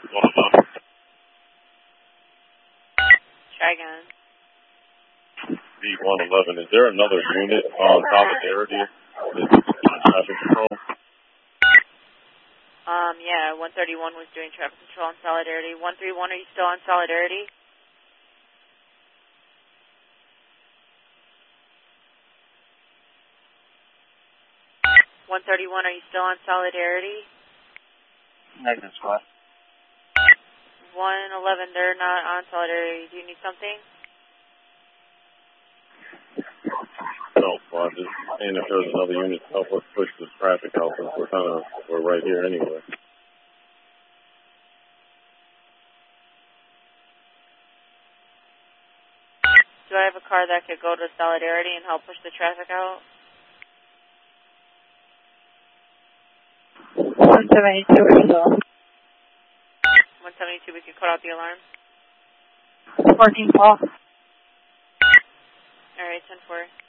Try again. B111. Is there another unit on Solidarity that's traffic control? Yeah, 131 was doing traffic control on Solidarity. 131, are you still on Solidarity? Are you still on Solidarity? Negative, squad. 111, they're not on Solidarity. Do you need something? No, squad. Just seeing if there's another unit to help us push this traffic out, since we're right here anyway. Do I have a car that could go to Solidarity and help push the traffic out? 172 or so. 172, we can cut out the alarm. 14 call. All right, 10-4.